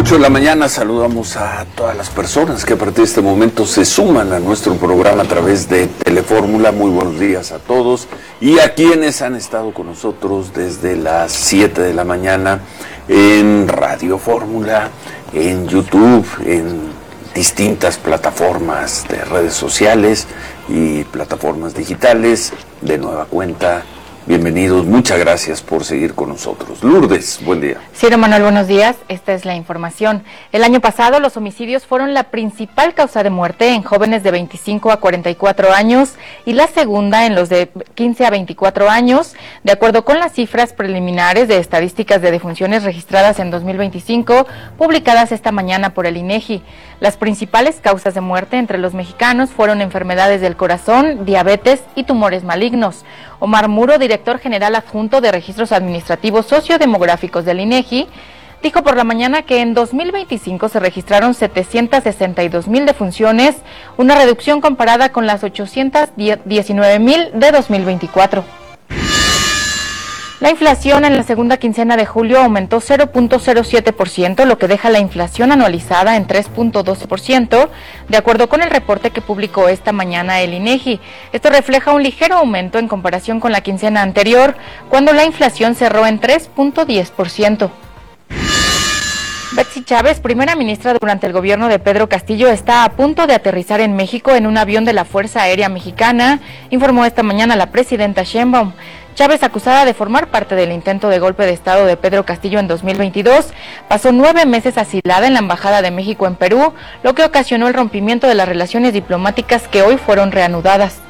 8 de la mañana saludamos a todas las personas que a partir de este momento se suman a nuestro programa a través de Telefórmula. Muy buenos días a todos y a quienes han estado con nosotros desde las 7 de la mañana en Radio Fórmula, en YouTube, en distintas plataformas de redes sociales y plataformas digitales. De nueva cuenta, bienvenidos, muchas gracias por seguir con nosotros. Lourdes, buen día. Ciro Manuel, buenos días. Esta es la información. El año pasado los homicidios fueron la principal causa de muerte en jóvenes de 25 a 44 años y la segunda en los de 15 a 24 años, de acuerdo con las cifras preliminares de estadísticas de defunciones registradas en 2025, publicadas esta mañana por el INEGI. Las principales causas de muerte entre los mexicanos fueron enfermedades del corazón, diabetes y tumores malignos. Omar Muro, director general adjunto de Registros Administrativos Sociodemográficos del INEGI, dijo por la mañana que en 2025 se registraron 762,000 defunciones, una reducción comparada con las 819,000 de 2024. La inflación en la segunda quincena de julio aumentó 0.07%, lo que deja la inflación anualizada en 3.12%, de acuerdo con el reporte que publicó esta mañana el INEGI. Esto refleja un ligero aumento en comparación con la quincena anterior, cuando la inflación cerró en 3.10%. Betsy Chávez, primera ministra durante el gobierno de Pedro Castillo, está a punto de aterrizar en México en un avión de la Fuerza Aérea Mexicana, informó esta mañana la presidenta Sheinbaum. Chávez, acusada de formar parte del intento de golpe de Estado de Pedro Castillo en 2022, pasó 9 meses asilada en la Embajada de México en Perú, lo que ocasionó el rompimiento de las relaciones diplomáticas que hoy fueron reanudadas.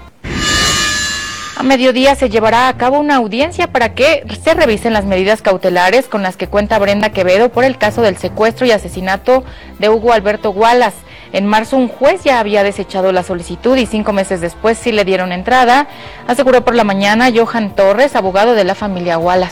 A mediodía se llevará a cabo una audiencia para que se revisen las medidas cautelares con las que cuenta Brenda Quevedo por el caso del secuestro y asesinato de Hugo Alberto Wallace. En marzo un juez ya había desechado la solicitud y 5 meses después sí le dieron entrada, aseguró por la mañana Johan Torres, abogado de la familia Wallace.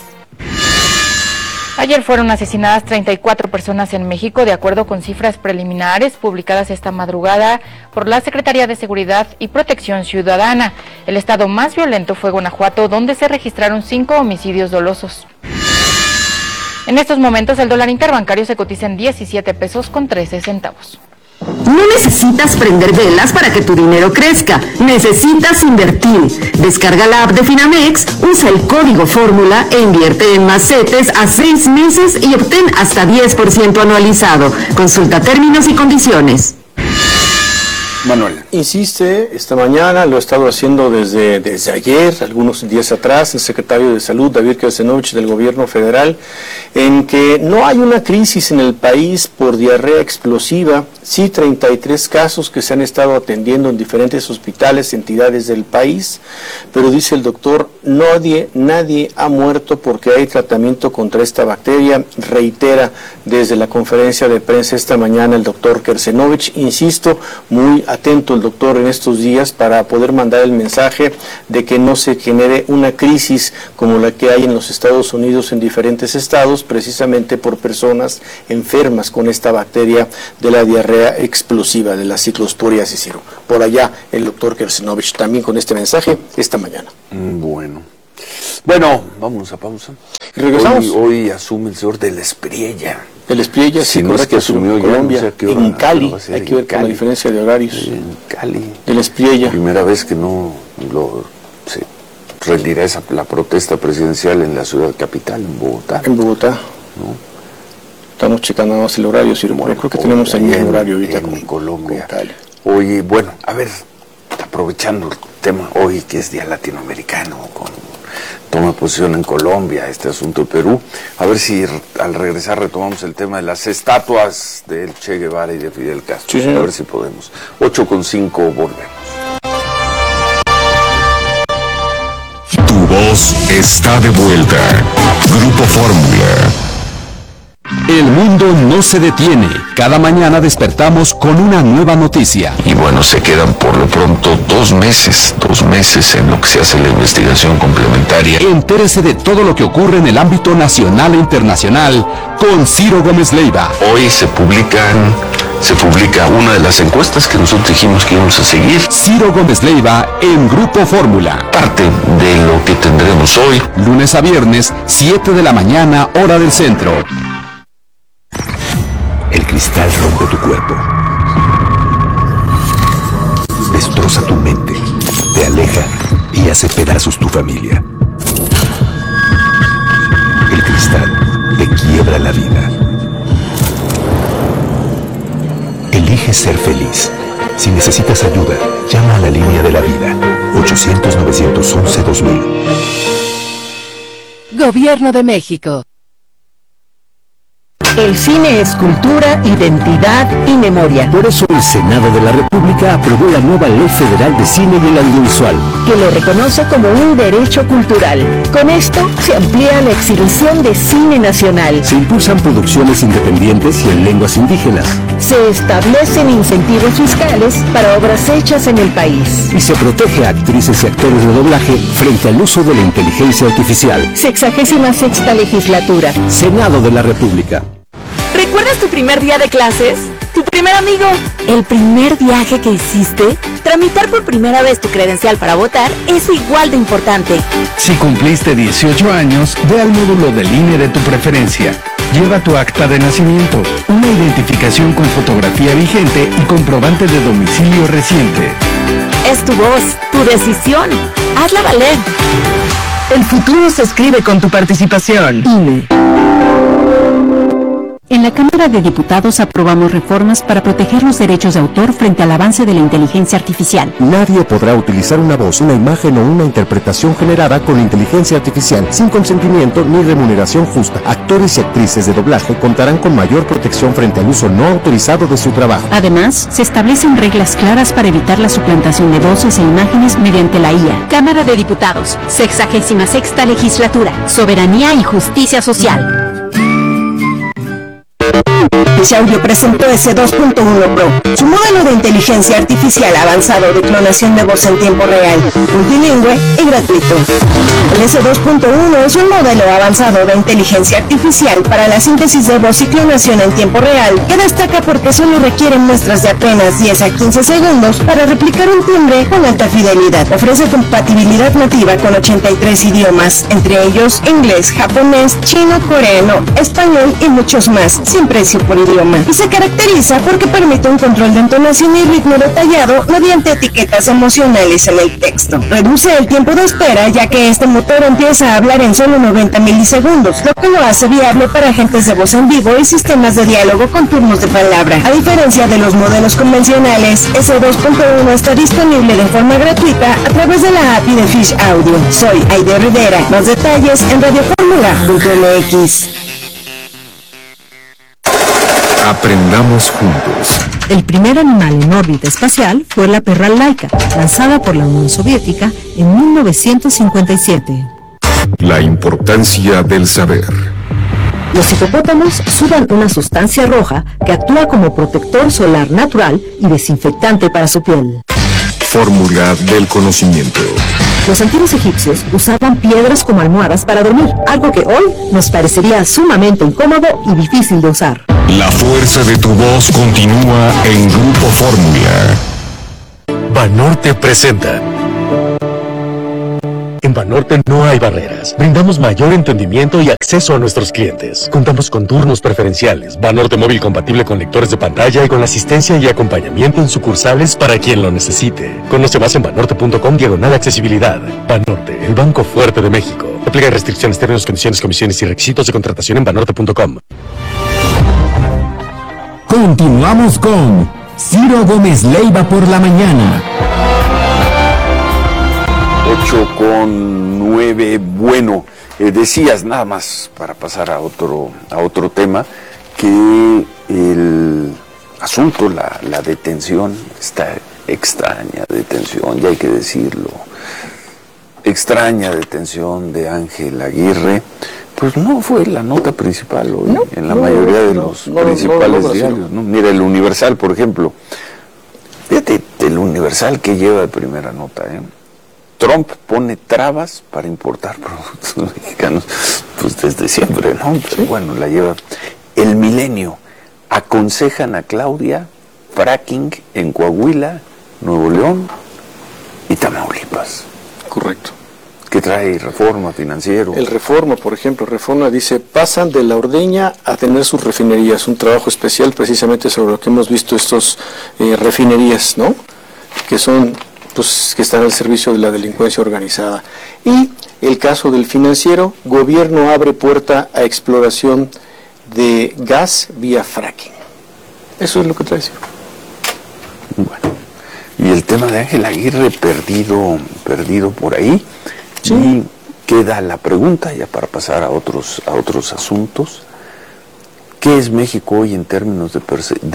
Ayer fueron asesinadas 34 personas en México, de acuerdo con cifras preliminares publicadas esta madrugada por la Secretaría de Seguridad y Protección Ciudadana. El estado más violento fue Guanajuato, donde se registraron 5 homicidios dolosos. En estos momentos el dólar interbancario se cotiza en 17 pesos con 13 centavos. No necesitas prender velas para que tu dinero crezca, necesitas invertir. Descarga la app de Finamex, usa el código Fórmula e invierte en más CETES a 6 meses y obtén hasta 10% anualizado. Consulta términos y condiciones. Manuel. Insiste esta mañana, lo ha estado haciendo desde ayer, algunos días atrás, el secretario de Salud, David Kersenovich, del gobierno federal, en que no hay una crisis en el país por diarrea explosiva. Sí, 33 casos que se han estado atendiendo en diferentes hospitales, entidades del país, pero dice el doctor, nadie ha muerto porque hay tratamiento contra esta bacteria. Reitera desde la conferencia de prensa esta mañana el doctor Kersenovich, insisto, muy atento el doctor en estos días para poder mandar el mensaje de que no se genere una crisis como la que hay en los Estados Unidos en diferentes estados, precisamente por personas enfermas con esta bacteria de la diarrea explosiva, de la ciclosporia Cicero. Por allá el doctor Kersenovich también con este mensaje esta mañana. Bueno, vamos a pausa. Regresamos. Hoy asume el señor de la Espriella. El Espriella, sí, no es que asumió en Colombia, no sé en Cali, hay que ver con la diferencia de horarios. En Cali. El Espriella. Primera vez que no se rendirá la protesta presidencial en la ciudad capital, en Bogotá. En Bogotá. ¿No? Estamos checando más el horario, sí, bueno, creo que tenemos el mismo horario ahorita en Colombia. Con Cali. Oye, bueno, a ver, aprovechando el tema hoy que es Día Latinoamericano, con toma posición en Colombia, este asunto de Perú, a ver si al regresar retomamos el tema de las estatuas del Che Guevara y de Fidel Castro. Sí, a ver si podemos. 8:05, volvemos. Tu voz está de vuelta. Grupo Fórmula. El mundo no se detiene. Cada mañana despertamos con una nueva noticia. Y bueno, se quedan por lo pronto 2 meses en lo que se hace la investigación complementaria. Entérese de todo lo que ocurre en el ámbito nacional e internacional con Ciro Gómez Leiva. Hoy se publica una de las encuestas que nosotros dijimos que íbamos a seguir. Ciro Gómez Leiva en Grupo Fórmula. Parte de lo que tendremos hoy. Lunes a viernes, 7 de la mañana, hora del centro. El cristal rompe tu cuerpo, destroza tu mente, te aleja y hace pedazos tu familia. El cristal te quiebra la vida. Elige ser feliz. Si necesitas ayuda, llama a la línea de la vida. 800-911-2000. Gobierno de México. El cine es cultura, identidad y memoria. Por eso el Senado de la República aprobó la nueva Ley Federal de Cine y el Audiovisual, que lo reconoce como un derecho cultural. Con esto se amplía la exhibición de cine nacional. Se impulsan producciones independientes y en lenguas indígenas. Se establecen incentivos fiscales para obras hechas en el país. Y se protege a actrices y actores de doblaje frente al uso de la inteligencia artificial. 66ª legislatura. Senado de la República. ¿Recuerdas tu primer día de clases? ¿Tu primer amigo? ¿El primer viaje que hiciste? Tramitar por primera vez tu credencial para votar es igual de importante. Si cumpliste 18 años, ve al módulo del INE de tu preferencia. Lleva tu acta de nacimiento, una identificación con fotografía vigente y comprobante de domicilio reciente. Es tu voz, tu decisión. Hazla valer. El futuro se escribe con tu participación. INE. En la Cámara de Diputados aprobamos reformas para proteger los derechos de autor frente al avance de la inteligencia artificial. Nadie podrá utilizar una voz, una imagen o una interpretación generada con inteligencia artificial sin consentimiento ni remuneración justa. Actores y actrices de doblaje contarán con mayor protección frente al uso no autorizado de su trabajo. Además, se establecen reglas claras para evitar la suplantación de voces e imágenes mediante la IA. Cámara de Diputados, 66ª legislatura, soberanía y justicia social. Xiaomi presentó S2.1 Pro, su modelo de inteligencia artificial avanzado de clonación de voz en tiempo real, multilingüe y gratuito. El S2.1 es un modelo avanzado de inteligencia artificial para la síntesis de voz y clonación en tiempo real, que destaca porque solo requiere muestras de apenas 10 a 15 segundos para replicar un timbre con alta fidelidad. Ofrece compatibilidad nativa con 83 idiomas, entre ellos inglés, japonés, chino, coreano, español y muchos más, sin precio por idioma. Y se caracteriza porque permite un control de entonación y ritmo detallado mediante etiquetas emocionales en el texto. Reduce el tiempo de espera, ya que este motor empieza a hablar en solo 90 milisegundos, lo que lo hace viable para agentes de voz en vivo y sistemas de diálogo con turnos de palabra. A diferencia de los modelos convencionales, S2.1 está disponible de forma gratuita a través de la API de Fish Audio. Soy Aide Rivera. Más detalles en radioformula.mx. Aprendamos juntos. El primer animal en órbita espacial fue la perra Laika, lanzada por la Unión Soviética en 1957. La importancia del saber. Los hipopótamos sudan una sustancia roja que actúa como protector solar natural y desinfectante para su piel. Fórmula del conocimiento. Los antiguos egipcios usaban piedras como almohadas para dormir, algo que hoy nos parecería sumamente incómodo y difícil de usar. La fuerza de tu voz continúa en Grupo Fórmula. Banorte presenta. En Banorte no hay barreras. Brindamos mayor entendimiento y acceso a nuestros clientes. Contamos con turnos preferenciales, Banorte móvil compatible con lectores de pantalla y con asistencia y acompañamiento en sucursales para quien lo necesite. Conoce más en banorte.com/accesibilidad. Banorte, el banco fuerte de México. Aplica restricciones, términos, condiciones, comisiones y requisitos de contratación en banorte.com. Continuamos con Ciro Gómez Leiva por la mañana. 8:09. Bueno, decías nada más para pasar a otro tema, que el asunto, la detención, esta extraña detención, ya hay que decirlo, extraña detención de Ángel Aguirre, pues no fue la nota principal hoy en la mayoría de los principales diarios, ¿no? Mira, el Universal, por ejemplo. Fíjate, el Universal que lleva de primera nota, Trump pone trabas para importar productos mexicanos, pues desde siempre, ¿no? Pero bueno, la lleva. El Milenio, aconsejan a Claudia fracking en Coahuila, Nuevo León y Tamaulipas. Correcto. ¿Qué trae Reforma, Financiero? El Reforma, por ejemplo, Reforma dice, pasan de la ordeña a tener sus refinerías, un trabajo especial precisamente sobre lo que hemos visto estos refinerías, ¿no? Que son, pues, que están al servicio de la delincuencia organizada. Y el caso del Financiero, gobierno abre puerta a exploración de gas vía fracking. Eso es lo que trae. Bueno, y el tema de Ángel Aguirre perdido por ahí. Sí. Y queda la pregunta, ya para pasar a otros asuntos, ¿qué es México hoy en términos de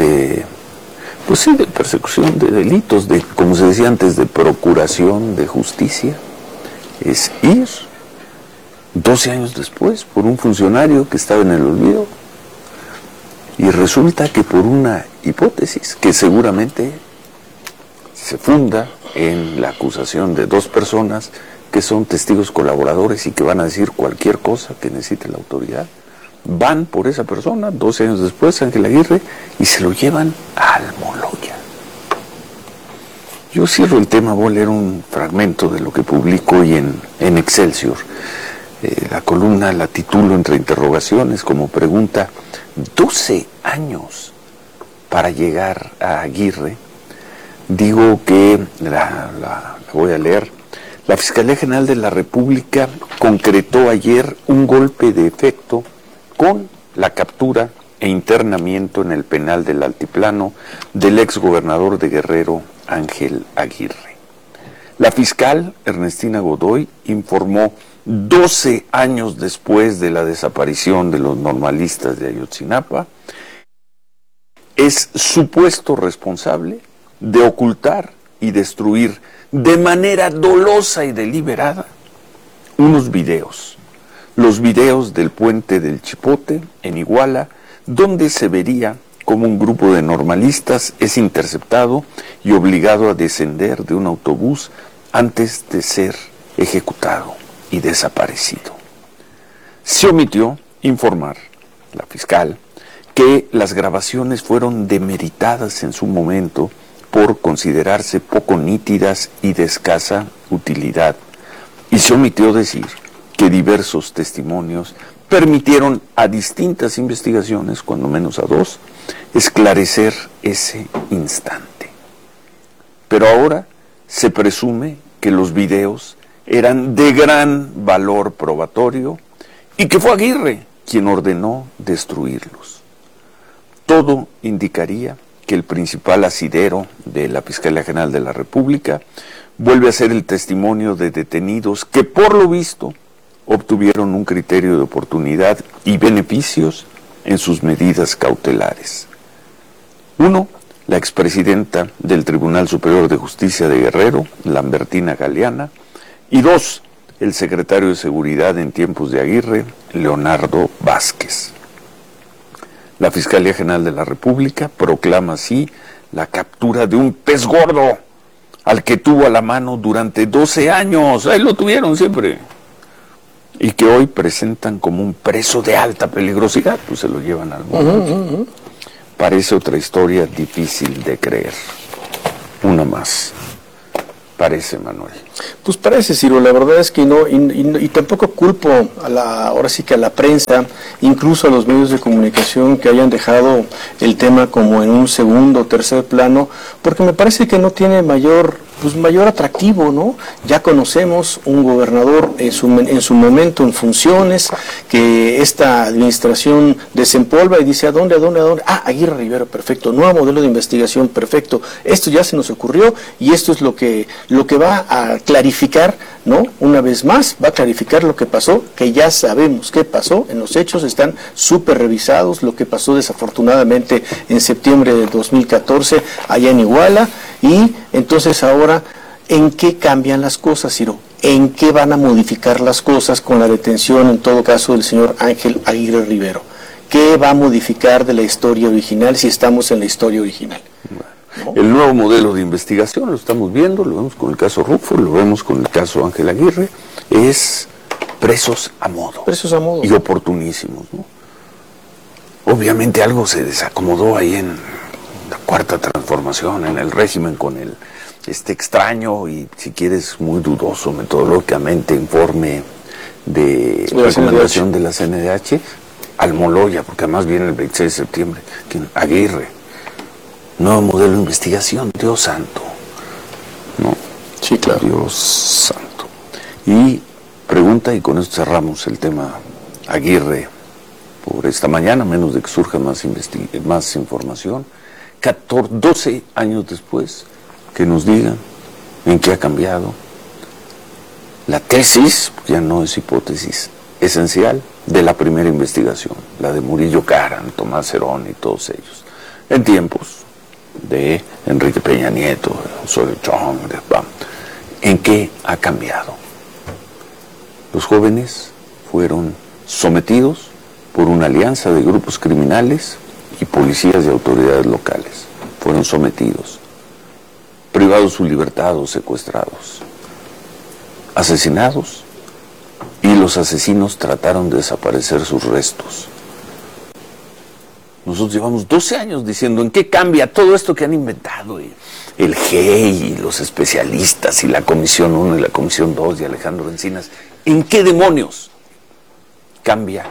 persecución de delitos, de, como se decía antes, de procuración de justicia? Es ir 12 años después por un funcionario que estaba en el olvido, y resulta que por una hipótesis que seguramente se funda en la acusación de 2 personas que son testigos colaboradores y que van a decir cualquier cosa que necesite la autoridad, van por esa persona 12 años después, Ángel Aguirre, y se lo llevan a Almoloya. Yo cierro el tema, voy a leer un fragmento de lo que publico hoy en Excelsior. La columna la titulo entre interrogaciones como pregunta: 12 años para llegar a Aguirre. Digo que, la voy a leer, la Fiscalía General de la República concretó ayer un golpe de efecto con la captura e internamiento en el penal del Altiplano del exgobernador de Guerrero, Ángel Aguirre. La fiscal Ernestina Godoy informó 12 años después de la desaparición de los normalistas de Ayotzinapa, es supuesto responsable de ocultar y destruir de manera dolosa y deliberada unos videos, los videos del puente del Chipote en Iguala, donde se vería como un grupo de normalistas es interceptado y obligado a descender de un autobús antes de ser ejecutado y desaparecido. Se omitió informar, la fiscal, que las grabaciones fueron demeritadas en su momento por considerarse poco nítidas y de escasa utilidad, y se omitió decir que diversos testimonios permitieron a distintas investigaciones, cuando menos a 2, esclarecer ese instante. Pero ahora se presume que los videos eran de gran valor probatorio y que fue Aguirre quien ordenó destruirlos. Todo indicaría que el principal asidero de la Fiscalía General de la República vuelve a ser el testimonio de detenidos que, por lo visto, obtuvieron un criterio de oportunidad y beneficios en sus medidas cautelares. 1, la expresidenta del Tribunal Superior de Justicia de Guerrero, Lambertina Galeana, y 2, el secretario de Seguridad en tiempos de Aguirre, Leonardo Vázquez. La Fiscalía General de la República proclama así la captura de un pez gordo al que tuvo a la mano durante 12 años, ahí lo tuvieron siempre, y que hoy presentan como un preso de alta peligrosidad, pues se lo llevan al mundo. Parece otra historia difícil de creer. Una más. Parece, Manuel. Pues parece, Ciro, la verdad es que no, y tampoco culpo ahora sí que a la prensa, incluso a los medios de comunicación que hayan dejado el tema como en un segundo o tercer plano, porque me parece que no tiene mayor atractivo, ¿no? Ya conocemos un gobernador en su momento en funciones, que esta administración desempolva y dice, ¿a dónde? Ah, Aguirre Rivero, perfecto, nuevo modelo de investigación, perfecto, esto ya se nos ocurrió y esto es lo que va a clarificar, ¿no? Una vez más, va a clarificar lo que pasó, que ya sabemos qué pasó, en los hechos están súper revisados, lo que pasó desafortunadamente en septiembre de 2014 allá en Iguala, y entonces ahora, ¿en qué cambian las cosas, Ciro? ¿En qué van a modificar las cosas con la detención, en todo caso, del señor Ángel Aguirre Rivero? ¿Qué va a modificar de la historia original si estamos en la historia original? ¿No? El nuevo modelo de investigación, lo estamos viendo, lo vemos con el caso Rufo, lo vemos con el caso Ángel Aguirre, es presos a modo. Presos a modo. Y oportunísimos, ¿no? Obviamente algo se desacomodó ahí en la Cuarta Transformación, en el régimen con el extraño y, si quieres, muy dudoso metodológicamente informe de recomendación de la CNDH al Moloya, porque además viene el 26 de septiembre, Aguirre, nuevo modelo de investigación, Dios santo, ¿no? Sí, claro. Dios santo. Y pregunta, y con esto cerramos el tema Aguirre por esta mañana, menos de que surja más información, 12 años después, que nos digan en qué ha cambiado la tesis, ya no es hipótesis, esencial de la primera investigación, la de Murillo Karam, Tomás Herón y todos ellos, en tiempos de Enrique Peña Nieto, Osorio Chong, ¿en qué ha cambiado? Los jóvenes fueron sometidos por una alianza de grupos criminales y policías y autoridades locales. Fueron sometidos, privados de su libertad o secuestrados, asesinados, y los asesinos trataron de desaparecer sus restos. Nosotros llevamos 12 años diciendo en qué cambia todo esto que han inventado, el GEI y los especialistas y la Comisión 1 y la Comisión 2 y Alejandro Encinas. ¿En qué demonios cambia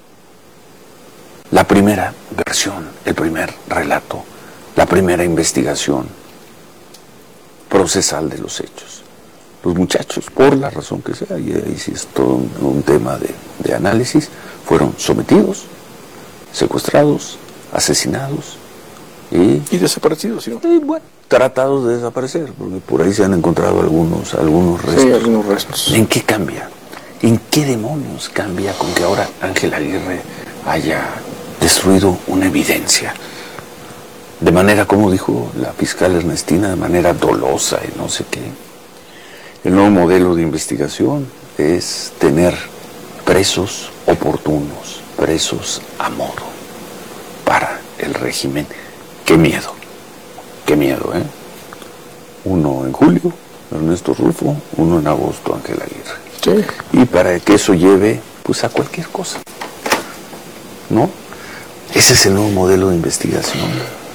la primera versión, el primer relato, la primera investigación procesal de los hechos? Los muchachos, por la razón que sea, y ahí sí es todo un tema de análisis, fueron sometidos, secuestrados, asesinados y desaparecidos, ¿sí? Y bueno, tratados de desaparecer, porque por ahí se han encontrado algunos restos. Sí, algunos restos. ¿En qué cambia? ¿En qué demonios cambia con que ahora Ángel Aguirre haya destruido una evidencia? De manera, como dijo la fiscal Ernestina, de manera dolosa y no sé qué. El nuevo modelo de investigación es tener presos oportunos, presos a modo para el régimen. ¡Qué miedo! ¡Qué miedo, eh! Uno en julio, Ernesto Rulfo, uno en agosto, Ángel Aguirre. Sí. Y para que eso lleve, pues, a cualquier cosa, ¿no? Ese es el nuevo modelo de investigación.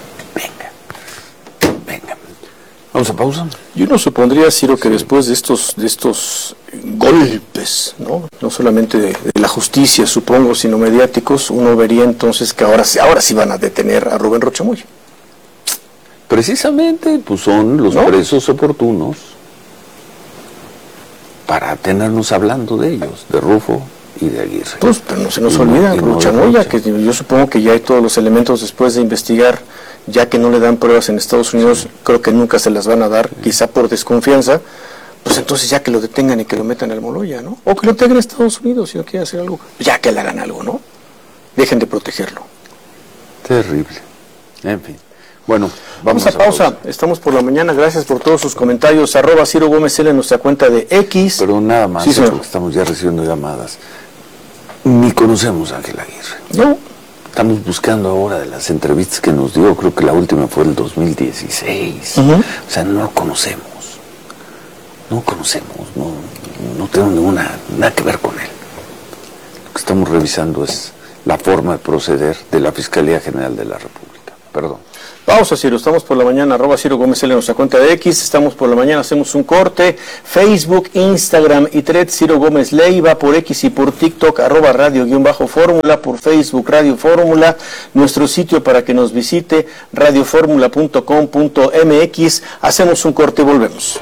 Venga. Vamos a pausa. Yo no supondría, Ciro, que después de estos golpes, no solamente de la justicia, supongo, sino mediáticos, uno vería entonces que ahora sí van a detener a Rubén Rocha Moya. Precisamente, pues son los presos oportunos para tenernos hablando de ellos, de Rufo y de Aguirre. Pues, pero no se nos olvida, Rocha Moya, que yo supongo que ya hay todos los elementos después de investigar, ya que no le dan pruebas en Estados Unidos, creo que nunca se las van a dar, quizá por desconfianza, pues entonces ya que lo detengan y que lo metan al Moloya, ¿no? O que lo tengan en Estados Unidos si no quiere hacer algo, ya que le hagan algo, ¿no? Dejen de protegerlo. Terrible. En fin. Bueno, vamos a pausa. Estamos por la mañana. Gracias por todos sus comentarios. @Ciro Gómez L en nuestra cuenta de X. Pero nada más, sí, porque estamos ya recibiendo llamadas. Ni conocemos a Ángel Aguirre. No. Estamos buscando ahora de las entrevistas que nos dio, creo que la última fue el 2016. O sea, no lo conocemos. No tenemos nada que ver con él. Lo que estamos revisando es la forma de proceder de la Fiscalía General de la República. Perdón. Vamos a Ciro, estamos por la mañana, @Ciro Gómez L en nuestra cuenta de X, estamos por la mañana, hacemos un corte, Facebook, Instagram y Threads, Ciro Gómez Leiva, por X y por TikTok, @radio_fórmula, por Facebook, Radio Fórmula, nuestro sitio para que nos visite, radioformula.com.mx, hacemos un corte y volvemos.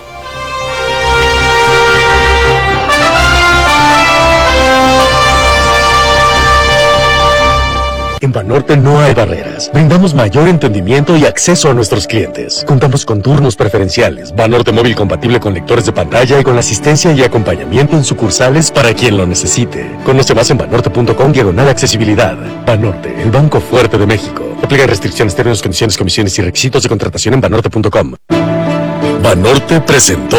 En Banorte no hay barreras. Brindamos mayor entendimiento y acceso a nuestros clientes. Contamos con turnos preferenciales, Banorte móvil compatible con lectores de pantalla y con la asistencia y acompañamiento en sucursales para quien lo necesite. Conoce más en banorte.com/accesibilidad. Banorte, el banco fuerte de México. Aplica restricciones, términos, condiciones, comisiones y requisitos de contratación en banorte.com. Banorte presentó.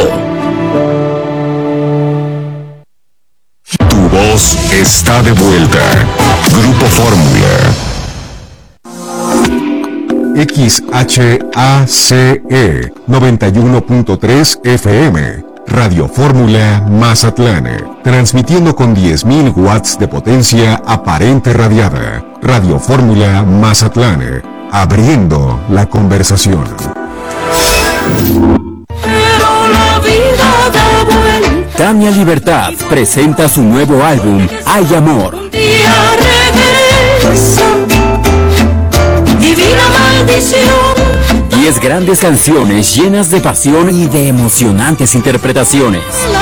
Tu voz está de vuelta. Grupo Fórmula. XHACE 91.3 FM. Radio Fórmula Mazatlán. Transmitiendo con 10.000 watts de potencia aparente radiada. Radio Fórmula Mazatlán. Abriendo la conversación. Tania Libertad presenta su nuevo álbum, Hay Amor. Divina maldición. 10 grandes canciones llenas de pasión y de emocionantes interpretaciones.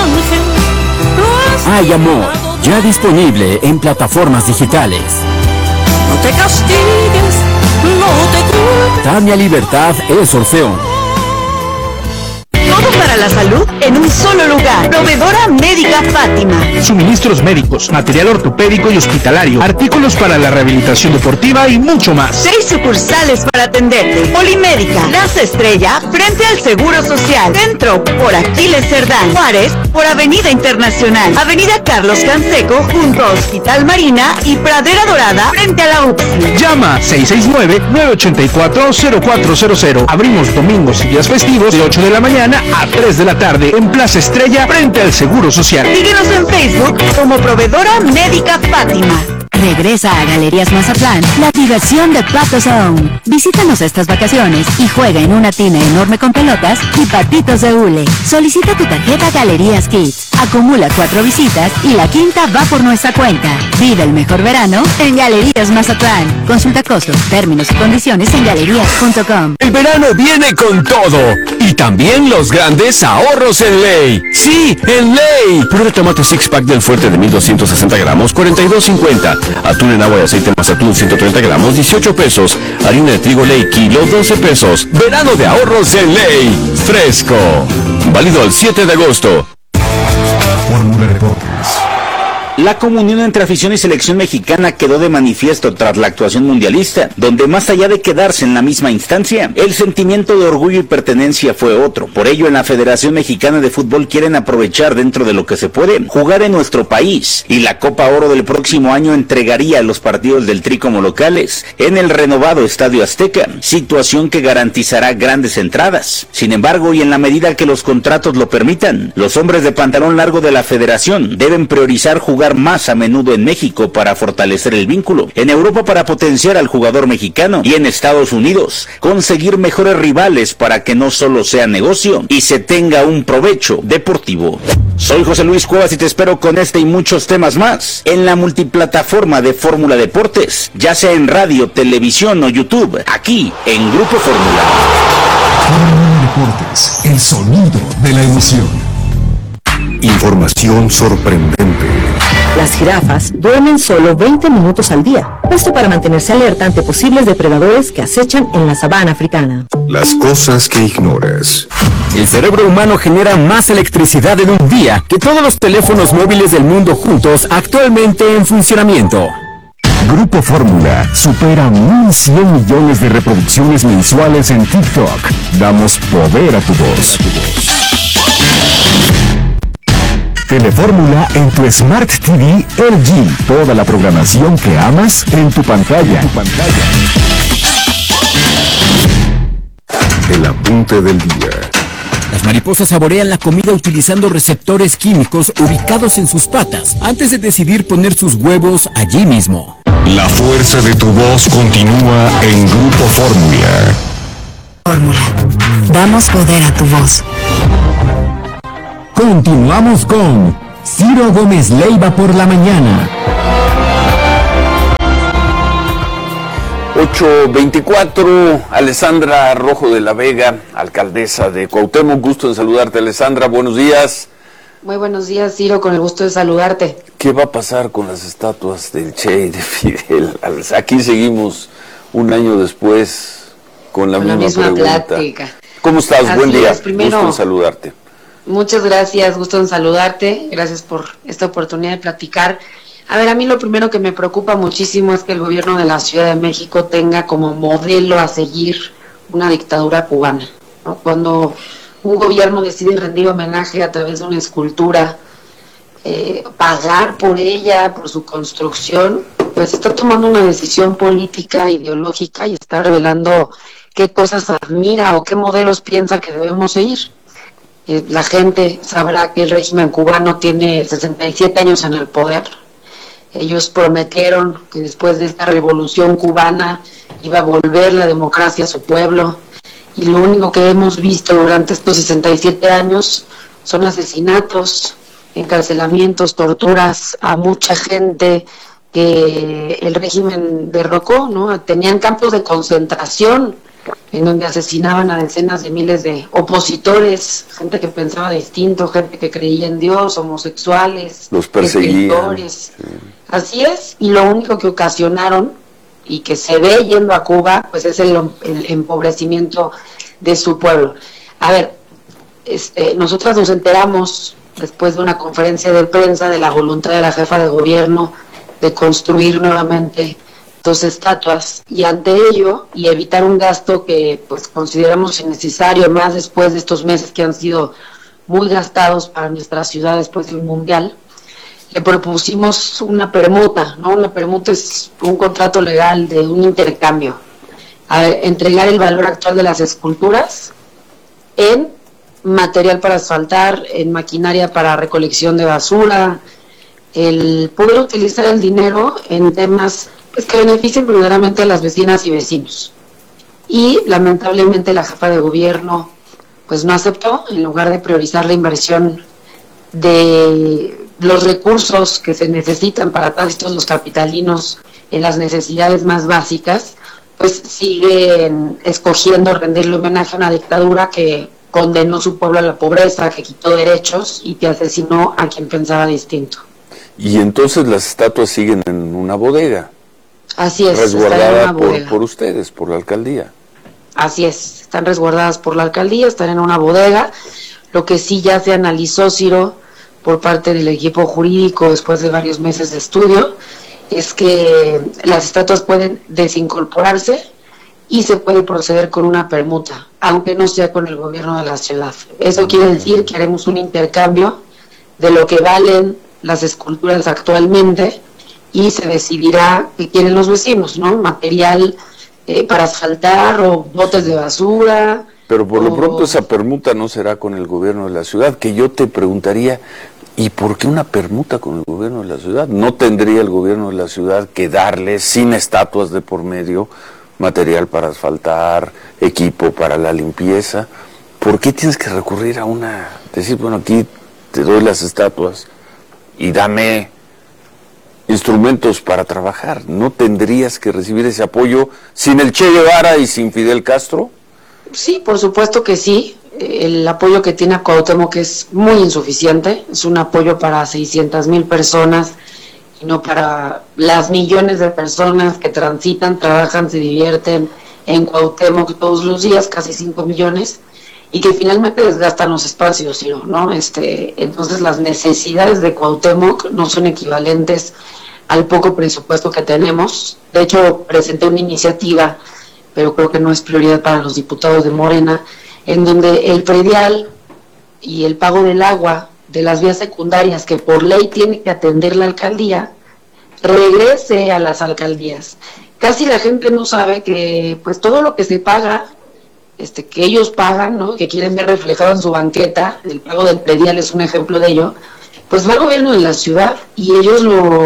Hay Amor, ya disponible en plataformas digitales. No te castigues, no te culpes. Tania Libertad es Orfeón. Todo para la salud en un solo lugar. Proveedora Médica Fátima. Suministros médicos, material ortopédico y hospitalario, artículos para la rehabilitación deportiva y mucho más. 6 sucursales para atenderte. Polimédica, Plaza Estrella, frente al Seguro Social. Centro, por Aquiles Cerdán. Juárez, por Avenida Internacional. Avenida Carlos Canseco, junto a Hospital Marina y Pradera Dorada, frente a la UPSI. Llama 669-984-0400. Abrimos domingos y días festivos de 8 de la mañana a 3 de la tarde en Plaza Estrella, frente al Seguro Social. Síguenos en Facebook como Proveedora Médica Fátima. Regresa a Galerías Mazatlán la diversión de Patos Aún. Visítanos estas vacaciones y juega en una tina enorme con pelotas y patitos de hule. Solicita tu tarjeta Galerías Kids. Acumula 4 visitas y la quinta va por nuestra cuenta. Vive el mejor verano en Galerías Mazatlán. Consulta costos, términos y condiciones en galerías.com. El verano viene con todo y también los grandes ahorros en Ley. Sí, en Ley. Prueba de tomate six pack del Fuerte de 1260 gramos, 42.50. Atún en agua y aceite más atún 130 gramos, 18 pesos. Harina de trigo Ley kilo, 12 pesos. Verano de ahorros en Ley. Fresco. Válido el 7 de agosto. Fórmula Deportes. La comunión entre afición y selección mexicana quedó de manifiesto tras la actuación mundialista, donde más allá de quedarse en la misma instancia, el sentimiento de orgullo y pertenencia fue otro. Por ello, en la Federación Mexicana de Fútbol quieren aprovechar dentro de lo que se puede, jugar en nuestro país, y la Copa Oro del próximo año entregaría los partidos del Tri como locales en el renovado Estadio Azteca, situación que garantizará grandes entradas. Sin embargo, y en la medida que los contratos lo permitan, los hombres de pantalón largo de la Federación deben priorizar jugar más a menudo en México para fortalecer el vínculo, en Europa para potenciar al jugador mexicano y en Estados Unidos conseguir mejores rivales para que no solo sea negocio y se tenga un provecho deportivo. Soy José Luis Cuevas y te espero con este y muchos temas más en la multiplataforma de Fórmula Deportes, ya sea en radio, televisión o YouTube, aquí en Grupo Fórmula. Fórmula Deportes, el sonido de la emoción. Información sorprendente. Las jirafas duermen solo 20 minutos al día, esto para mantenerse alerta ante posibles depredadores que acechan en la sabana africana. Las cosas que ignoras. El cerebro humano genera más electricidad en un día que todos los teléfonos móviles del mundo juntos actualmente en funcionamiento. Grupo Fórmula supera 1.100 millones de reproducciones mensuales en TikTok. Damos poder a tu voz. Telefórmula en tu Smart TV LG. Toda la programación que amas en tu pantalla. El apunte del día. Las mariposas saborean la comida utilizando receptores químicos ubicados en sus patas antes de decidir poner sus huevos allí mismo. La fuerza de tu voz continúa en Grupo Fórmula. Fórmula. Damos poder a tu voz. Continuamos con Ciro Gómez Leiva por la mañana. 8:24, Alessandra Rojo de la Vega, alcaldesa de Cuauhtémoc. Gusto en saludarte, Alessandra. Buenos días. Muy buenos días, Ciro, con el gusto de saludarte. ¿Qué va a pasar con las estatuas del Che y de Fidel? Aquí seguimos un año después con la misma pregunta. Plática. ¿Cómo estás? Así Buen día. Es, primero, gusto en saludarte. Muchas gracias, gusto en saludarte. Gracias por esta oportunidad de platicar. A ver, a mí lo primero que me preocupa muchísimo es que el gobierno de la Ciudad de México tenga como modelo a seguir una dictadura cubana, ¿no? Cuando un gobierno decide rendir homenaje a través de una escultura, pagar por ella, por su construcción, pues está tomando una decisión política, ideológica y está revelando qué cosas admira o qué modelos piensa que debemos seguir. La gente sabrá que el régimen cubano tiene 67 años en el poder. Ellos prometieron que después de esta revolución cubana iba a volver la democracia a su pueblo, y lo único que hemos visto durante estos 67 años son asesinatos, encarcelamientos, torturas a mucha gente que el régimen derrocó, ¿no? Tenían campos de concentración en donde asesinaban a decenas de miles de opositores, gente que pensaba distinto, gente que creía en Dios, homosexuales, los perseguían. escritores. Sí. Así es, y lo único que ocasionaron y que se ve yendo a Cuba, pues es el empobrecimiento de su pueblo. A ver, nosotras nos enteramos después de una conferencia de prensa de la voluntad de la jefa de gobierno de construir nuevamente 2 estatuas, y ante ello, y evitar un gasto que pues consideramos innecesario, más después de estos meses que han sido muy gastados para nuestra ciudad después del Mundial, le propusimos una permuta, ¿no? Una permuta es un contrato legal de un intercambio, a entregar el valor actual de las esculturas en material para asfaltar, en maquinaria para recolección de basura, el poder utilizar el dinero en temas pues que beneficien verdaderamente a las vecinas y vecinos. Y lamentablemente la jefa de gobierno pues no aceptó, en lugar de priorizar la inversión de los recursos que se necesitan para todos los capitalinos en las necesidades más básicas, pues siguen escogiendo rendirle homenaje a una dictadura que condenó su pueblo a la pobreza, que quitó derechos y que asesinó a quien pensaba distinto. Y entonces las estatuas siguen en una bodega. Así es, resguardada por ustedes, por la alcaldía. Así es, están resguardadas por la alcaldía, están en una bodega. Lo que sí ya se analizó, Ciro, por parte del equipo jurídico después de varios meses de estudio, es que las estatuas pueden desincorporarse y se puede proceder con una permuta, aunque no sea con el gobierno de la ciudad. Eso quiere decir que haremos un intercambio de lo que valen las esculturas actualmente y se decidirá qué quieren los vecinos, ¿no? Material para asfaltar o botes de basura. Pero por lo pronto esa permuta no será con el gobierno de la ciudad, que yo te preguntaría, ¿y por qué una permuta con el gobierno de la ciudad? ¿No tendría el gobierno de la ciudad que darle, sin estatuas de por medio, material para asfaltar, equipo para la limpieza? ¿Por qué tienes que recurrir a decir, bueno, aquí te doy las estatuas y dame instrumentos para trabajar? ¿No tendrías que recibir ese apoyo sin el Che Guevara y sin Fidel Castro? Sí, por supuesto que sí. El apoyo que tiene a Cuauhtémoc es muy insuficiente, es un apoyo para 600,000 personas y no para las millones de personas que transitan, trabajan, se divierten en Cuauhtémoc todos los días, casi 5 millones, y que finalmente desgastan los espacios, ¿no? Entonces las necesidades de Cuauhtémoc no son equivalentes al poco presupuesto que tenemos. De hecho, presenté una iniciativa, pero creo que no es prioridad para los diputados de Morena, en donde el predial y el pago del agua de las vías secundarias, que por ley tiene que atender la alcaldía, regrese a las alcaldías. Casi la gente no sabe que pues todo lo que se paga, que ellos pagan, ¿no? Que quieren ver reflejado en su banqueta, el pago del predial es un ejemplo de ello, pues va al gobierno de la ciudad y ellos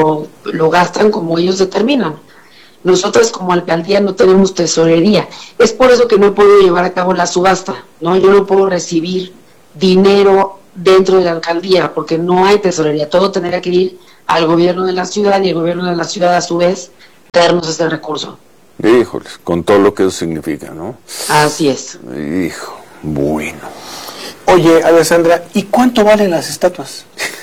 lo gastan como ellos determinan. Nosotros como alcaldía no tenemos tesorería, es por eso que no puedo llevar a cabo la subasta, ¿no? Yo no puedo recibir dinero dentro de la alcaldía porque no hay tesorería, todo tendría que ir al gobierno de la ciudad y el gobierno de la ciudad a su vez darnos ese recurso. Híjoles, con todo lo que eso significa, ¿no? Así es. Hijo, bueno. Oye, Alessandra, ¿y cuánto valen las estatuas?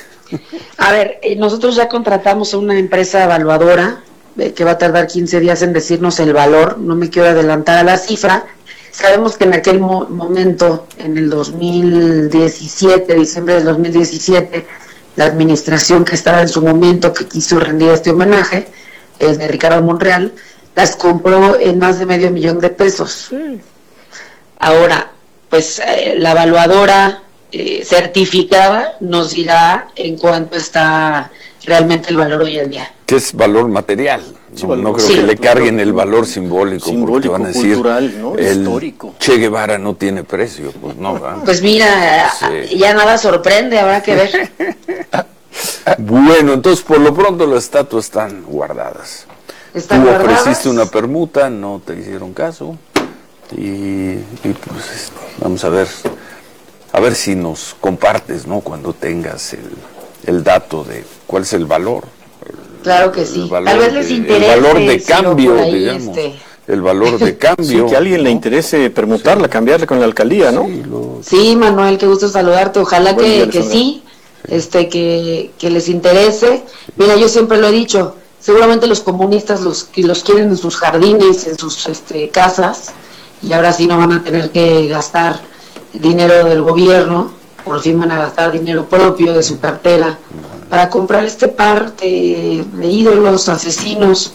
A ver, nosotros ya contratamos a una empresa evaluadora que va a tardar 15 días en decirnos el valor, no me quiero adelantar a la cifra. Sabemos que en aquel momento, en el 2017, diciembre del 2017, la administración que estaba en su momento, que quiso rendir este homenaje, el de Ricardo Monreal, las compró en más de $500,000 pesos. Ahora, pues la evaluadora certificada nos dirá en cuánto está realmente el valor hoy en día. ¿Qué es valor material? Sí, no creo que le carguen el valor simbólico porque van a decir, cultural, ¿no? El histórico. Che Guevara no tiene precio, pues no. ¿verdad? Pues mira, sí. Ya nada sorprende, habrá que ver. Bueno, entonces por lo pronto las estatuas están guardadas. Tú ofreciste una permuta, no te hicieron caso y pues vamos a ver si nos compartes, ¿no? Cuando tengas el dato de cuál es el valor. Claro que sí. Tal vez les interese. El valor de cambio, digamos. El valor de cambio. Sí, que a alguien le interese permutarla, cambiarla con la alcaldía, ¿no? Sí, Manuel, qué gusto saludarte. Ojalá que sí, que les interese. Mira, yo siempre lo he dicho, seguramente los comunistas los quieren en sus jardines, en sus casas, y ahora sí no van a tener que gastar dinero del gobierno, por fin van a gastar dinero propio de su cartera para comprar este par de ídolos, asesinos,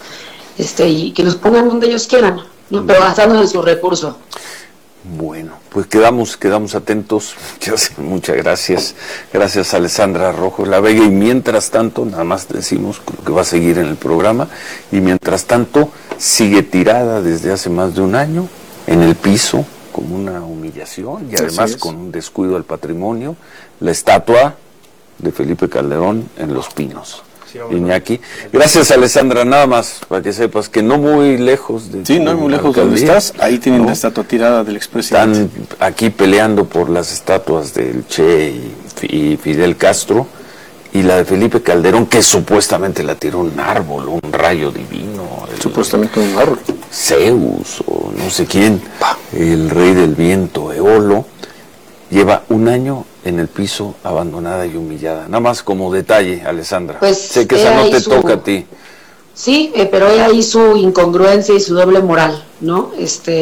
y que los pongan donde ellos quieran, ¿no? Pero gastando de su recurso. Bueno, pues quedamos atentos. Muchas gracias. Gracias, Alessandra Rojo La Vega. Y mientras tanto, nada más decimos lo que va a seguir en el programa, y mientras tanto sigue tirada desde hace más de un año en el piso como una humillación, y además con un descuido al patrimonio, la estatua de Felipe Calderón en Los Pinos. Iñaki. Gracias, Alessandra. Nada más para que sepas que no muy lejos de... Sí, no muy lejos de donde estás. Ahí tienen la estatua tirada del expresidente. Están aquí peleando por las estatuas del Che y Fidel Castro, y la de Felipe Calderón, que supuestamente la tiró un árbol, un rayo divino. Supuestamente un árbol. Zeus o no sé quién, el rey del viento, Eolo, lleva un año en el piso, abandonada y humillada. Nada más como detalle, Alessandra. Pues sé que esa no te toca a ti. Sí, pero hay ahí su incongruencia y su doble moral, ¿no?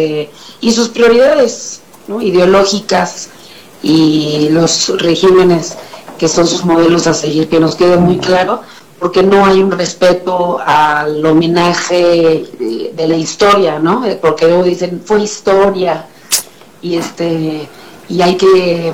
Y sus prioridades, ¿no? Ideológicas, y los regímenes que son sus modelos a seguir, que nos quede muy claro, porque no hay un respeto al homenaje de la historia, ¿no? Porque luego dicen, fue historia, y hay que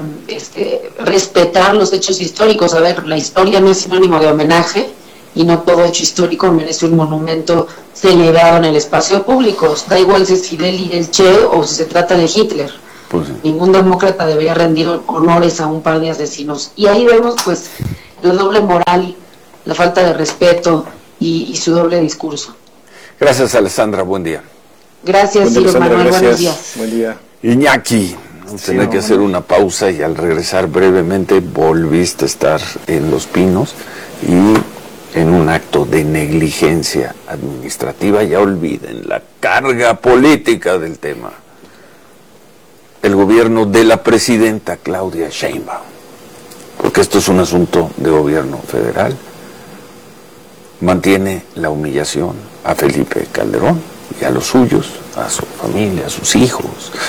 respetar los hechos históricos. A ver, la historia no es sinónimo de homenaje, y no todo hecho histórico merece un monumento celebrado en el espacio público. Da igual si es Fidel y el Che o si se trata de Hitler. Pues, ningún demócrata debería rendir honores a un par de asesinos. Y ahí vemos pues la doble moral, la falta de respeto y su doble discurso. Gracias, Alessandra. Buen día. Gracias, Silvio Manuel. Buenos días. Buen día. Iñaki. Vamos a tener que hacer una pausa, y al regresar brevemente volviste a estar en Los Pinos y en un acto de negligencia administrativa. Ya olviden la carga política del tema. El gobierno de la presidenta Claudia Sheinbaum, porque esto es un asunto de gobierno federal, mantiene la humillación a Felipe Calderón y a los suyos, a su familia, a sus hijos,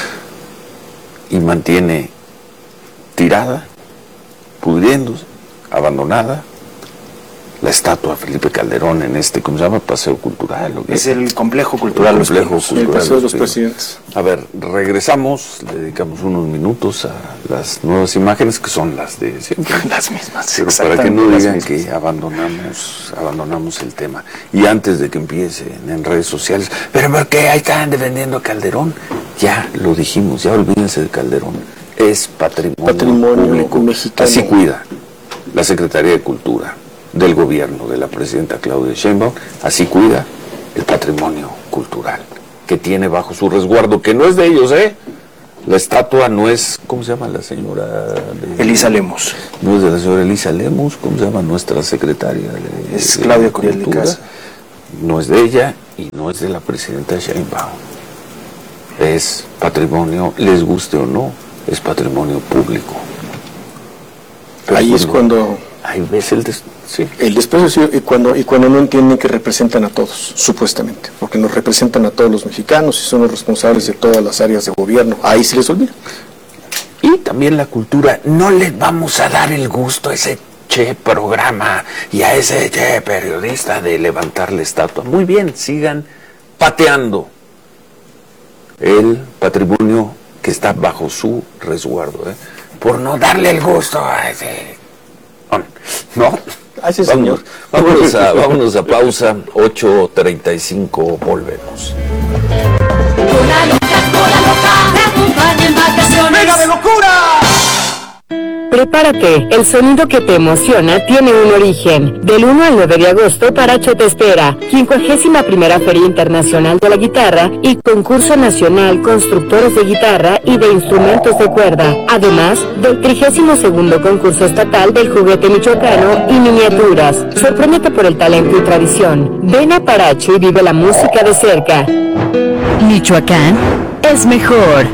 y mantiene tirada, pudriéndose, abandonada, la estatua de Felipe Calderón en ¿cómo se llama? Paseo cultural. Es el complejo cultural. El complejo cultural. El paseo de los presidentes. A ver, regresamos, le dedicamos unos minutos a las nuevas imágenes, que son las de siempre. Las mismas. Pero para que no digan que abandonamos el tema. Y antes de que empiecen en redes sociales, ¿pero por qué ahí están defendiendo a Calderón? Ya lo dijimos, ya olvídense de Calderón. Es patrimonio público mexicano. Así cuida la Secretaría de Cultura del gobierno de la presidenta Claudia Sheinbaum, así cuida el patrimonio cultural que tiene bajo su resguardo, que no es de ellos, La estatua no es, ¿cómo se llama la señora? Elisa Lemos. No es de la señora Elisa Lemos, ¿cómo se llama nuestra secretaria? Es Claudia Curiel de Casa. No es de ella y no es de la presidenta Sheinbaum. Es patrimonio, les guste o no, es patrimonio público. Pero ahí es cuando... Ahí ves el desprecio, y cuando no entienden que representan a todos, supuestamente, porque nos representan a todos los mexicanos y son los responsables de todas las áreas de gobierno. Ahí se les olvida. Y también la cultura. No les vamos a dar el gusto a ese programa y a ese periodista de levantar la estatua. Muy bien, sigan pateando el patrimonio que está bajo su resguardo, por no darle el gusto a ese... No, vámonos a pausa. 8:35, volvemos. ¡Venga de locura! Prepárate, el sonido que te emociona tiene un origen. Del 1 al 9 de agosto, Paracho te espera. 51ª Feria Internacional de la Guitarra y Concurso Nacional Constructores de Guitarra y de Instrumentos de Cuerda. Además del 32º Concurso Estatal del Juguete Michoacano y Miniaturas. Sorpréndete por el talento y tradición. Ven a Paracho y vive la música de cerca. Michoacán es mejor.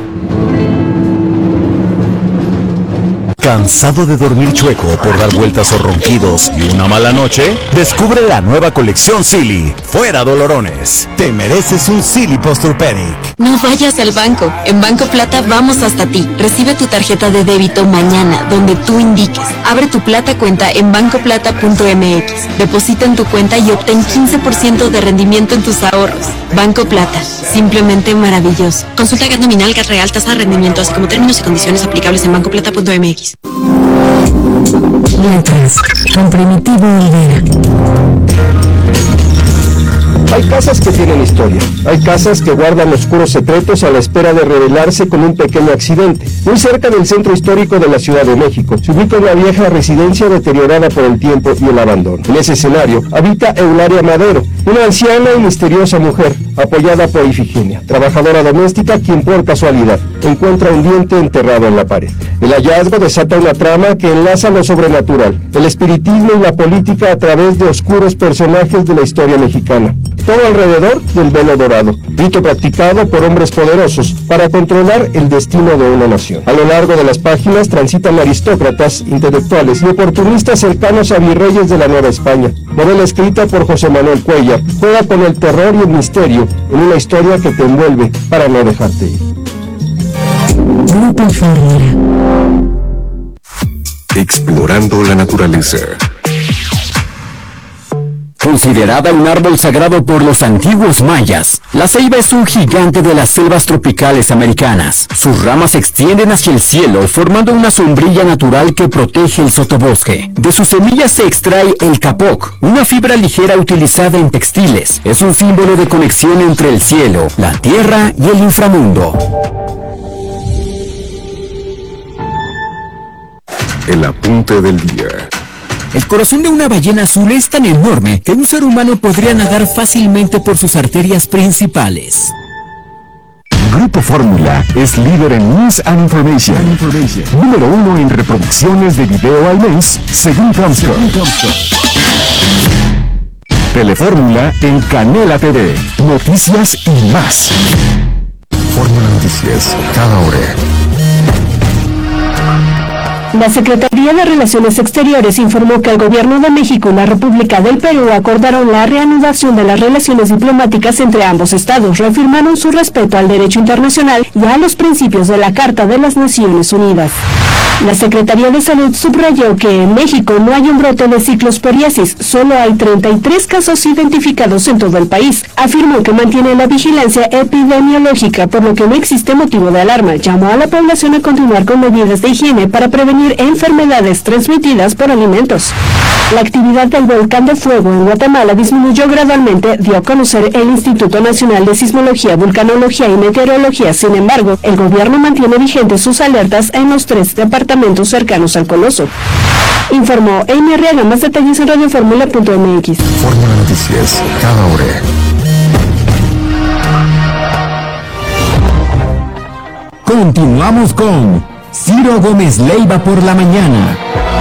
¿Cansado de dormir chueco por dar vueltas o ronquidos y una mala noche? Descubre la nueva colección Silly. Fuera dolorones. Te mereces un Silly Posturpedic. No vayas al banco. En Banco Plata vamos hasta ti. Recibe tu tarjeta de débito mañana, donde tú indiques. Abre tu Plata cuenta en bancoplata.mx. Deposita en tu cuenta y obtén 15% de rendimiento en tus ahorros. Banco Plata. Simplemente maravilloso. Consulta GAT nominal, GAT real, tasa de rendimiento, así como términos y condiciones aplicables en bancoplata.mx. Letras, con Primitivo Olvera. Hay casas que tienen historia, hay casas que guardan oscuros secretos a la espera de revelarse con un pequeño accidente. Muy cerca del centro histórico de la Ciudad de México, se ubica una vieja residencia deteriorada por el tiempo y el abandono. En ese escenario habita Eularia Madero, una anciana y misteriosa mujer, apoyada por Ifigenia, trabajadora doméstica, quien por casualidad encuentra un diente enterrado en la pared. El hallazgo desata una trama que enlaza lo sobrenatural, el espiritismo y la política a través de oscuros personajes de la historia mexicana. Todo alrededor del velo dorado, rito practicado por hombres poderosos para controlar el destino de una nación. A lo largo de las páginas transitan aristócratas, intelectuales y oportunistas cercanos a virreyes de la Nueva España. Novela escrita por José Manuel Cuellar, juega con el terror y el misterio en una historia que te envuelve para no dejarte ir. Grupo Fórmula. Explorando la naturaleza. Considerada un árbol sagrado por los antiguos mayas, la ceiba es un gigante de las selvas tropicales americanas. Sus ramas se extienden hacia el cielo, formando una sombrilla natural que protege el sotobosque. De sus semillas se extrae el capoc, una fibra ligera utilizada en textiles. Es un símbolo de conexión entre el cielo, la tierra y el inframundo. El apunte del día. El corazón de una ballena azul es tan enorme que un ser humano podría nadar fácilmente por sus arterias principales. Grupo Fórmula es líder en News and Information. Número 1 en reproducciones de video al mes, según Comscore. Telefórmula en Canela TV. Noticias y más. Fórmula Noticias, cada hora. La Secretaría de Relaciones Exteriores informó que el Gobierno de México y la República del Perú acordaron la reanudación de las relaciones diplomáticas entre ambos estados, reafirmaron su respeto al derecho internacional y a los principios de la Carta de las Naciones Unidas. La Secretaría de Salud subrayó que en México no hay un brote de ciclosporiasis, solo hay 33 casos identificados en todo el país. Afirmó que mantiene la vigilancia epidemiológica, por lo que no existe motivo de alarma. Llamó a la población a continuar con medidas de higiene para prevenir enfermedades transmitidas por alimentos. La actividad del volcán de fuego en Guatemala disminuyó gradualmente, dio a conocer el Instituto Nacional de Sismología, Vulcanología y Meteorología. Sin embargo, el gobierno mantiene vigentes sus alertas en los 3 departamentos cercanos al coloso. Informó Amy Arriaga. Más detalles en radioformula.mx. Fórmula Noticias, cada hora. Continuamos con Ciro Gómez Leiva por la mañana.